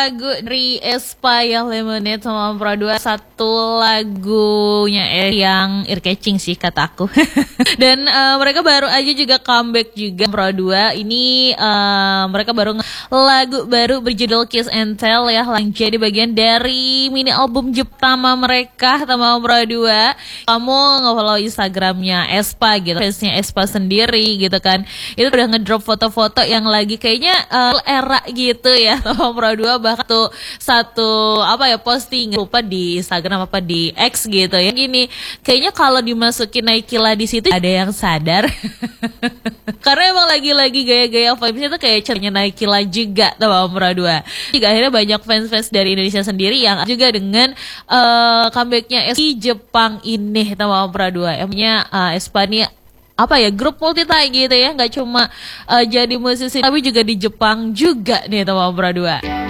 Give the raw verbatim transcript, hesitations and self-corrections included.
lagu dari aespa yang Lemonade sama Pro dua. Satu lagunya eh, yang ear catching sih kata aku. Dan uh, mereka baru aja juga comeback juga Pro dua. Ini uh, mereka baru lagu baru berjudul Kiss and Tell ya, yang jadi bagian dari mini album pertama mereka sama Pro dua. Kamu nge-follow Instagramnya aespa gitu, fansnya aespa sendiri gitu kan, itu udah ngedrop foto-foto yang lagi kayaknya uh, era gitu ya sama Pro dua. Bahkan tuh satu apa ya posting lupa di Instagram apa di X gitu ya, gini kayaknya kalau dimasukin Naikila di situ ada yang sadar. Karena emang lagi-lagi gaya-gaya vibes itu kayak ceritanya Naikila juga sama Pro dua. Juga akhirnya banyak fans-fans dari Indonesia sendiri yang juga dengan uh, comebacknya di Jepang ini sama Pro dua. Emangnya uh, aespa ini apa ya, grup multi talent gitu ya, nggak cuma uh, jadi musisi tapi juga di Jepang juga nih sama Pro dua.